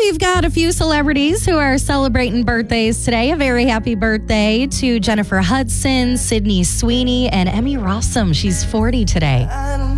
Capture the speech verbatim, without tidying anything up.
we've got a few celebrities who are celebrating birthdays today. A very happy birthday to Jennifer Hudson, Sydney Sweeney, and Emmy Rossum. She's forty today.